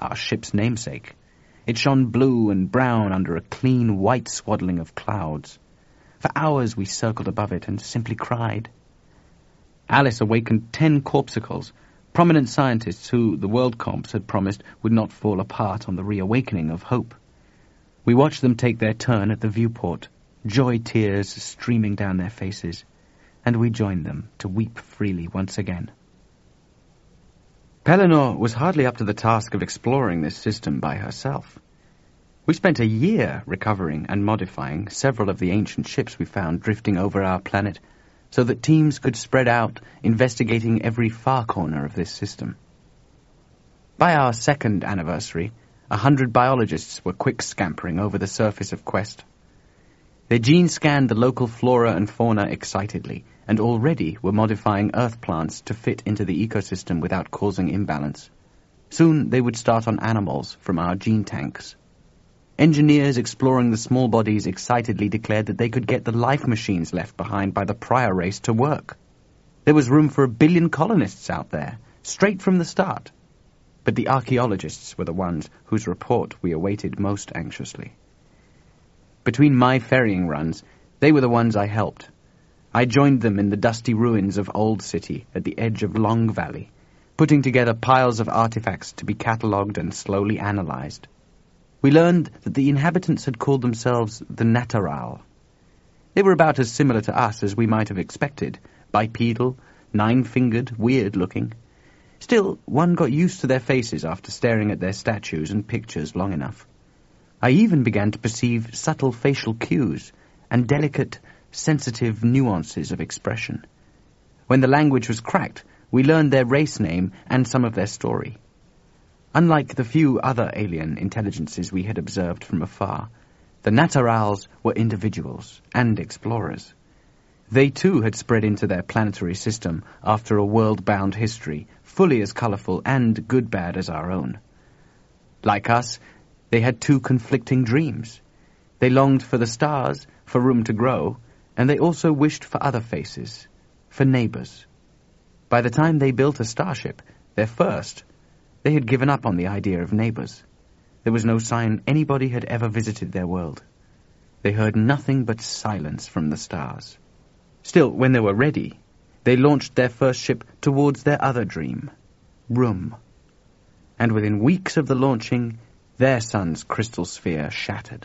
our ship's namesake. It shone blue and brown under a clean white swaddling of clouds. For hours we circled above it and simply cried. Alice awakened 10 corpuscles, prominent scientists who the World Comps had promised would not fall apart on the reawakening of hope. We watched them take their turn at the viewport, joy tears streaming down their faces, and we joined them to weep freely once again. Pellinore was hardly up to the task of exploring this system by herself. We spent a year recovering and modifying several of the ancient ships we found drifting over our planet, so that teams could spread out investigating every far corner of this system. By our 2nd anniversary, 100 biologists were quick scampering over the surface of Quest. They gene-scanned the local flora and fauna excitedly, and already were modifying earth plants to fit into the ecosystem without causing imbalance. Soon they would start on animals from our gene tanks. Engineers exploring the small bodies excitedly declared that they could get the life machines left behind by the prior race to work. There was room for 1 billion colonists out there, straight from the start. But the archaeologists were the ones whose report we awaited most anxiously. Between my ferrying runs, they were the ones I helped. I joined them in the dusty ruins of Old City at the edge of Long Valley, putting together piles of artifacts to be catalogued and slowly analyzed. We learned that the inhabitants had called themselves the Natural. They were about as similar to us as we might have expected, bipedal, 9-fingered, weird-looking. Still, one got used to their faces after staring at their statues and pictures long enough. I even began to perceive subtle facial cues and delicate, sensitive nuances of expression. When the language was cracked, we learned their race name and some of their story. Unlike the few other alien intelligences we had observed from afar, the Naturals were individuals and explorers. They too had spread into their planetary system after a world-bound history, fully as colorful and good-bad as our own. Like us, they had 2 conflicting dreams. They longed for the stars, for room to grow, and they also wished for other faces, for neighbors. By the time they built a starship, their first, they had given up on the idea of neighbors. There was no sign anybody had ever visited their world. They heard nothing but silence from the stars. Still, when they were ready, they launched their first ship towards their other dream, Room. And within weeks of the launching, their sun's crystal sphere shattered.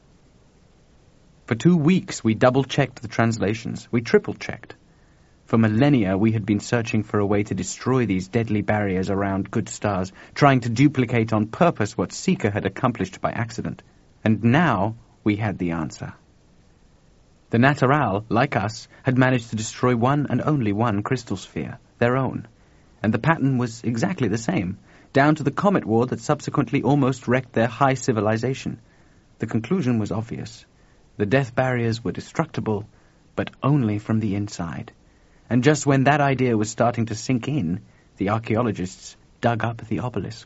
For 2 weeks we double-checked the translations. We triple-checked. For millennia we had been searching for a way to destroy these deadly barriers around good stars, trying to duplicate on purpose what Seeker had accomplished by accident. And now we had the answer. The Natural, like us, had managed to destroy one and only one crystal sphere, their own. And the pattern was exactly the same, down to the comet war that subsequently almost wrecked their high civilization. The conclusion was obvious. The death barriers were destructible, but only from the inside. And just when that idea was starting to sink in, the archaeologists dug up the obelisk.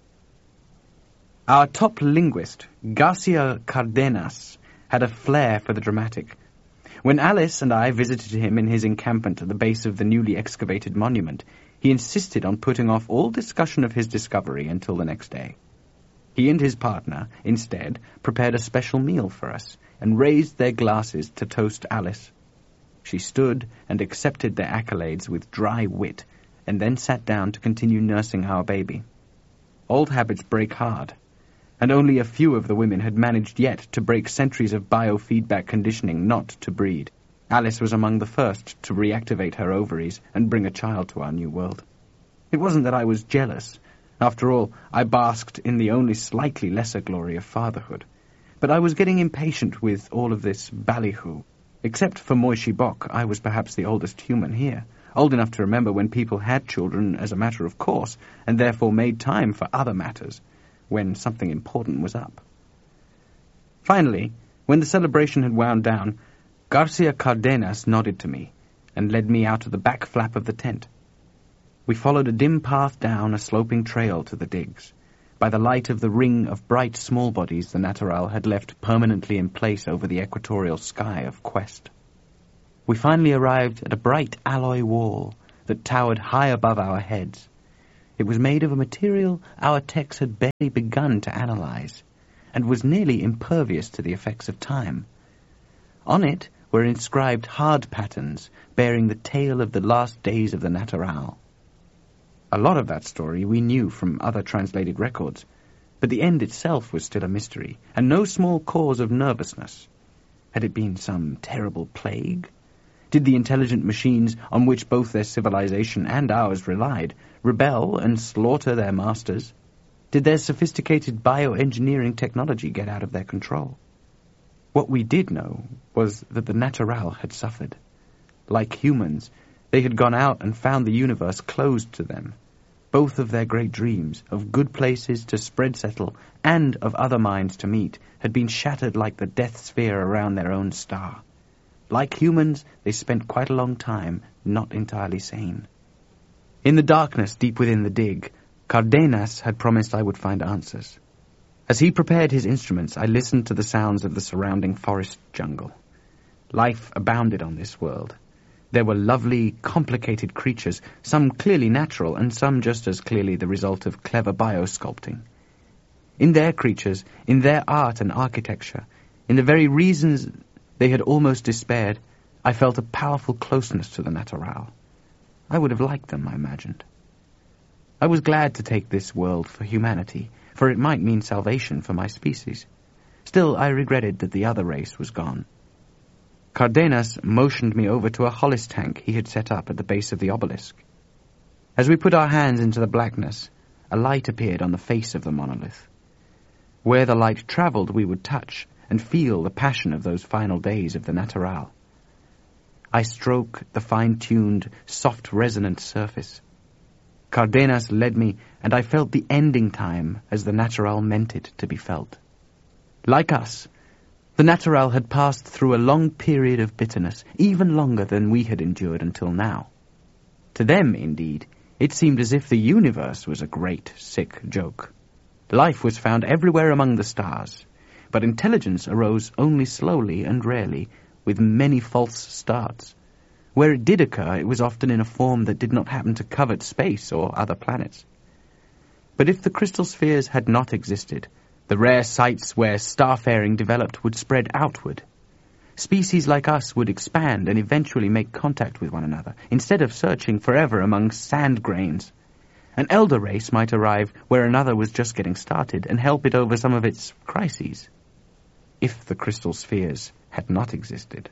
Our top linguist, Garcia Cardenas, had a flair for the dramatic. When Alice and I visited him in his encampment at the base of the newly excavated monument, he insisted on putting off all discussion of his discovery until the next day. He and his partner, instead, prepared a special meal for us and raised their glasses to toast Alice. She stood and accepted their accolades with dry wit, and then sat down to continue nursing our baby. Old habits break hard, and only a few of the women had managed yet to break centuries of biofeedback conditioning not to breed. Alice was among the first to reactivate her ovaries and bring a child to our new world. It wasn't that I was jealous. After all, I basked in the only slightly lesser glory of fatherhood. But I was getting impatient with all of this ballyhoo. Except for Moishi Bok, I was perhaps the oldest human here, old enough to remember when people had children as a matter of course, and therefore made time for other matters, when something important was up. Finally, when the celebration had wound down, Garcia Cardenas nodded to me and led me out of the back flap of the tent. We followed a dim path down a sloping trail to the digs. By the light of the ring of bright small bodies the Natural had left permanently in place over the equatorial sky of Quest. We finally arrived at a bright alloy wall that towered high above our heads. It was made of a material our techs had barely begun to analyze, and was nearly impervious to the effects of time. On it were inscribed hard patterns bearing the tale of the last days of the Natural. A lot of that story we knew from other translated records, but the end itself was still a mystery, and no small cause of nervousness. Had it been some terrible plague? Did the intelligent machines on which both their civilization and ours relied rebel and slaughter their masters? Did their sophisticated bioengineering technology get out of their control? What we did know was that the Natural had suffered. Like humans, they had gone out and found the universe closed to them. Both of their great dreams, of good places to spread settle and of other minds to meet, had been shattered like the death sphere around their own star. Like humans, they spent quite a long time not entirely sane. In the darkness deep within the dig, Cardenas had promised I would find answers. As he prepared his instruments, I listened to the sounds of the surrounding forest jungle. Life abounded on this world. There were lovely, complicated creatures, some clearly natural and some just as clearly the result of clever biosculpting. In their creatures, in their art and architecture, in the very reasons they had almost despaired, I felt a powerful closeness to the Natural. I would have liked them, I imagined. I was glad to take this world for humanity, for it might mean salvation for my species. Still, I regretted that the other race was gone. Cardenas motioned me over to a Hollis tank he had set up at the base of the obelisk. As we put our hands into the blackness, a light appeared on the face of the monolith. Where the light traveled, we would touch and feel the passion of those final days of the Natural. I stroked the fine-tuned, soft, resonant surface. Cardenas led me, and I felt the ending time as the Natural meant it to be felt. Like us, the Natural had passed through a long period of bitterness, even longer than we had endured until now. To them, indeed, it seemed as if the universe was a great, sick joke. Life was found everywhere among the stars, but intelligence arose only slowly and rarely, with many false starts. Where it did occur, it was often in a form that did not happen to covet space or other planets. But if the crystal spheres had not existed, the rare sites where starfaring developed would spread outward. Species like us would expand and eventually make contact with one another, instead of searching forever among sand grains. An elder race might arrive where another was just getting started and help it over some of its crises, if the crystal spheres had not existed.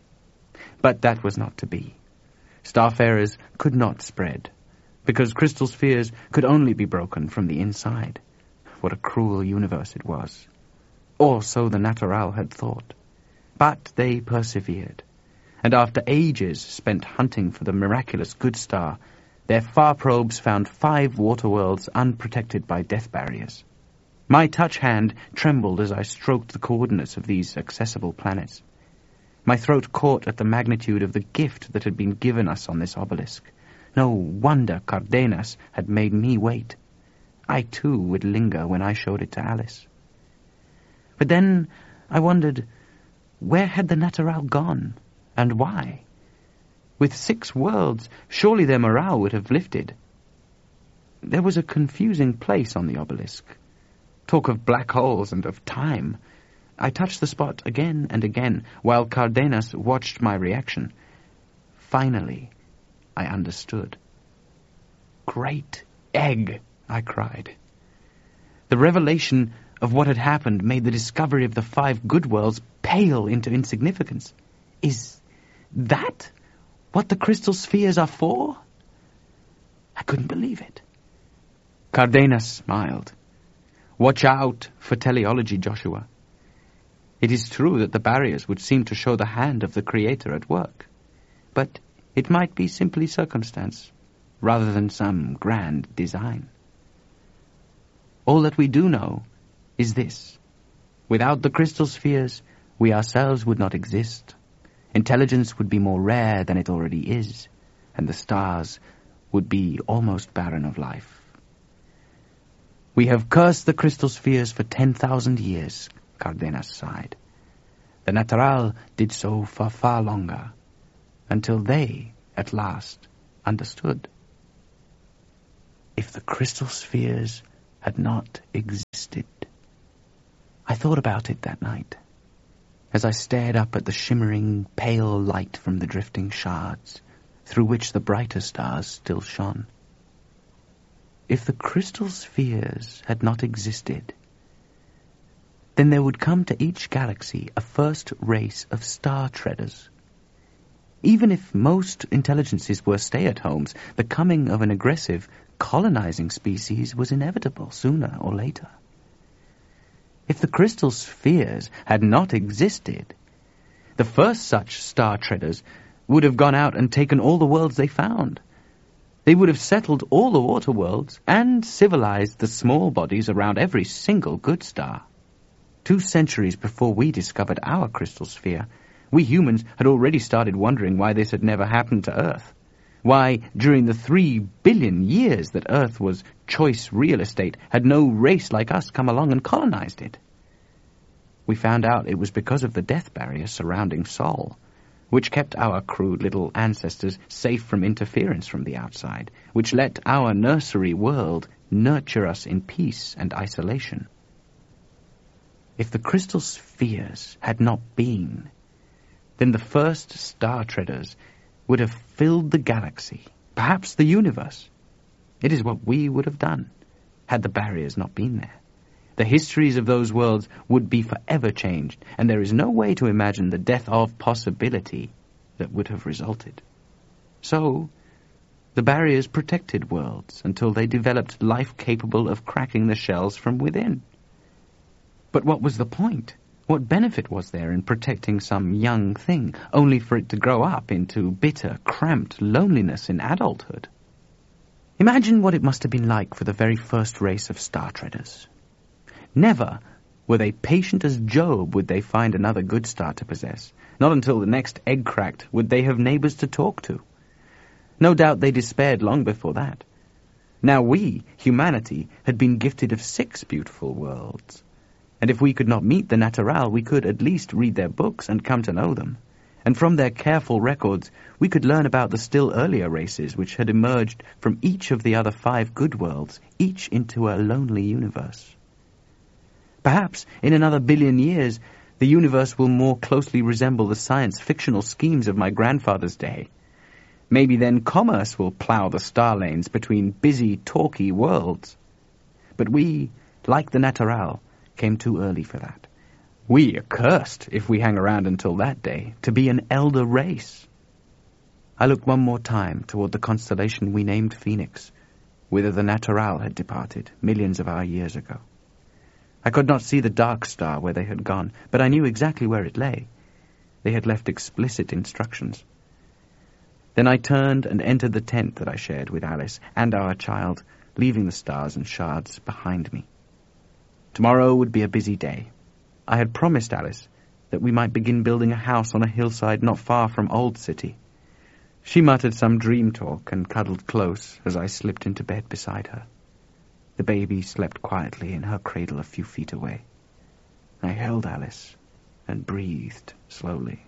But that was not to be. Starfarers could not spread, because crystal spheres could only be broken from the inside. What a cruel universe it was. Or so the Natural had thought. But they persevered, and after ages spent hunting for the miraculous good star, their far probes found 5 water worlds unprotected by death barriers. My touch hand trembled as I stroked the coordinates of these accessible planets. My throat caught at the magnitude of the gift that had been given us on this obelisk. No wonder Cardenas had made me wait. I, too, would linger when I showed it to Alice. But then I wondered, where had the Natural gone, and why? With 6 worlds, surely their morale would have lifted. There was a confusing place on the obelisk. Talk of black holes and of time. I touched the spot again and again, while Cardenas watched my reaction. Finally, I understood. "Great egg!" I cried. The revelation of what had happened made the discovery of the 5 good worlds pale into insignificance. Is that what the crystal spheres are for? I couldn't believe it. Cardenas smiled. "Watch out for teleology, Joshua. It is true that the barriers would seem to show the hand of the Creator at work, but it might be simply circumstance, rather than some grand design. All that we do know is this. Without the crystal spheres, we ourselves would not exist. Intelligence would be more rare than it already is, and the stars would be almost barren of life. We have cursed the crystal spheres for 10,000 years, Cardenas sighed. The Natural did so for far longer, until they, at last, understood. if the crystal spheres had not existed. I thought about it that night, as I stared up at the shimmering, pale light from the drifting shards, through which the brighter stars still shone. If the crystal spheres had not existed, then there would come to each galaxy a first race of star treaders. Even if most intelligences were stay-at-homes, the coming of an aggressive, colonizing species was inevitable sooner or later. If the crystal spheres had not existed, the first such star treaders would have gone out and taken all the worlds they found. They would have settled all the water worlds and civilized the small bodies around every single good star. 2 centuries before we discovered our crystal sphere, we humans had already started wondering why this had never happened to Earth. Why, during the 3 billion years that Earth was choice real estate, had no race like us come along and colonized it? We found out it was because of the death barrier surrounding Sol, which kept our crude little ancestors safe from interference from the outside, which let our nursery world nurture us in peace and isolation. If the crystal spheres had not been, then the first star treaders would have filled the galaxy, perhaps the universe. It is what we would have done, had the barriers not been there. The histories of those worlds would be forever changed, and there is no way to imagine the death of possibility that would have resulted. So, the barriers protected worlds until they developed life capable of cracking the shells from within. But what was the point? What benefit was there in protecting some young thing, only for it to grow up into bitter, cramped loneliness in adulthood? Imagine what it must have been like for the very first race of star treaders. Never were they patient as Job would they find another good star to possess. Not until the next egg cracked would they have neighbors to talk to. No doubt they despaired long before that. Now we, humanity, had been gifted of 6 beautiful worlds. And if we could not meet the Natural, we could at least read their books and come to know them. And from their careful records, we could learn about the still earlier races which had emerged from each of the other 5 good worlds, each into a lonely universe. Perhaps in another billion years, the universe will more closely resemble the science-fictional schemes of my grandfather's day. Maybe then commerce will plough the star lanes between busy, talky worlds. But we, like the Natural, came too early for that. We are cursed, if we hang around until that day, to be an elder race. I looked one more time toward the constellation we named Phoenix, whither the Natural had departed millions of our years ago. I could not see the dark star where they had gone, but I knew exactly where it lay. They had left explicit instructions. Then I turned and entered the tent that I shared with Alice and our child, leaving the stars and shards behind me. Tomorrow would be a busy day. I had promised Alice that we might begin building a house on a hillside not far from Old City. She muttered some dream talk and cuddled close as I slipped into bed beside her. The baby slept quietly in her cradle a few feet away. I held Alice and breathed slowly.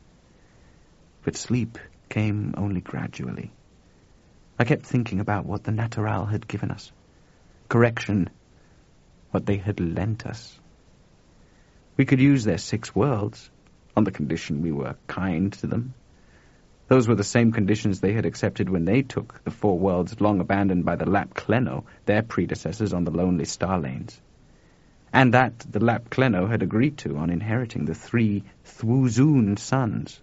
But sleep came only gradually. I kept thinking about what the Natural had given us. Correction, what they had lent us. We could use their 6 worlds, on the condition we were kind to them. Those were the same conditions they had accepted when they took the 4 worlds long abandoned by the Lap Kleno, their predecessors on the lonely star lanes. And that the Lap Kleno had agreed to on inheriting the 3 Thwuzoon sons.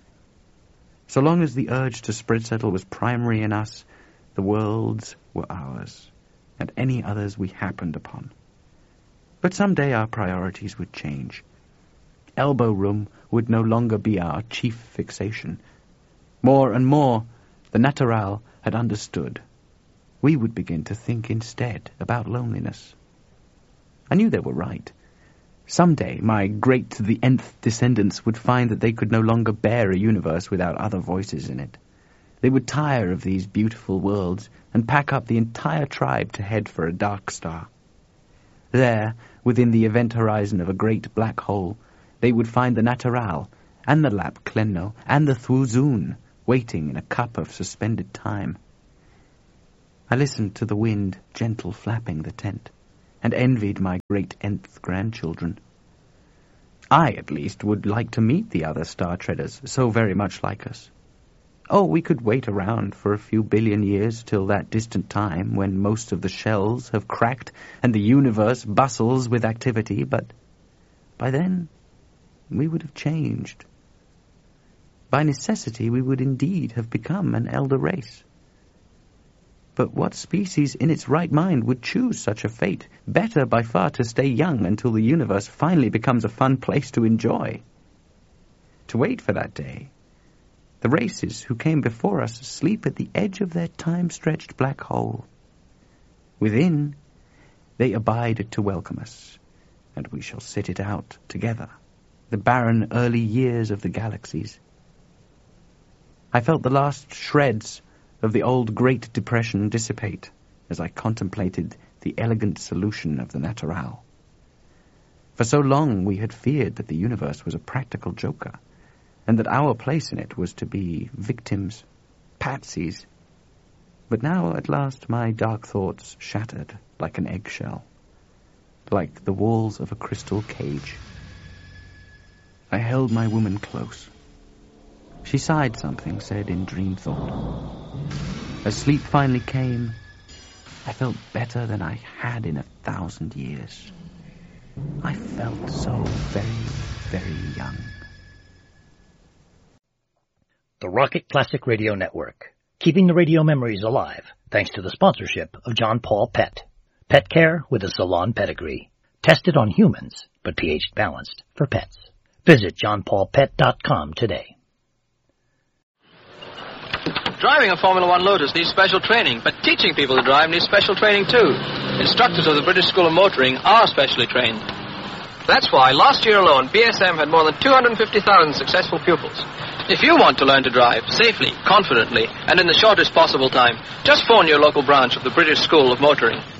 So long as the urge to spread settle was primary in us, the worlds were ours, and any others we happened upon. But someday our priorities would change. Elbow room would no longer be our chief fixation. More and more, the Natural had understood. We would begin to think instead about loneliness. I knew they were right. Someday, my great to the nth descendants would find that they could no longer bear a universe without other voices in it. They would tire of these beautiful worlds and pack up the entire tribe to head for a dark star. There, within the event horizon of a great black hole, they would find the Natural, and the Lap Kleno, and the Thwuzoon, waiting in a cup of suspended time. I listened to the wind gentle flapping the tent, and envied my great nth grandchildren. I, at least, would like to meet the other star treaders, so very much like us. Oh, we could wait around for a few billion years till that distant time when most of the shells have cracked and the universe bustles with activity, but by then we would have changed. By necessity we would indeed have become an elder race. But what species in its right mind would choose such a fate? Better by far to stay young until the universe finally becomes a fun place to enjoy. To wait for that day, the races who came before us sleep at the edge of their time-stretched black hole. Within, they abide to welcome us, and we shall sit it out together, the barren early years of the galaxies. I felt the last shreds of the old Great Depression dissipate as I contemplated the elegant solution of the natural. For so long we had feared that the universe was a practical joker, and that our place in it was to be victims, patsies. But now, at last, my dark thoughts shattered like an eggshell, like the walls of a crystal cage. I held my woman close. She sighed something, said in dream thought. As sleep finally came, I felt better than I had in 1,000 years. I felt so very, very young. The Rocket Classic Radio Network, keeping the radio memories alive thanks to the sponsorship of John Paul Pet. Pet care with a salon pedigree. Tested on humans, but pH balanced for pets. Visit johnpaulpet.com today. Driving a Formula One Lotus needs special training, but teaching people to drive needs special training too. Instructors of the British School of Motoring are specially trained. That's why last year alone, BSM had more than 250,000 successful pupils. If you want to learn to drive safely, confidently, and in the shortest possible time, just phone your local branch of the British School of Motoring.